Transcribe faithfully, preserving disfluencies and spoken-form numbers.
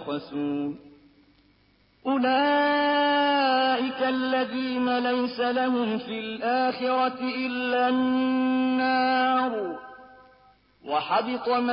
يبخسون أولئك الذين ليس لهم في الآخرة إلا النار وحبط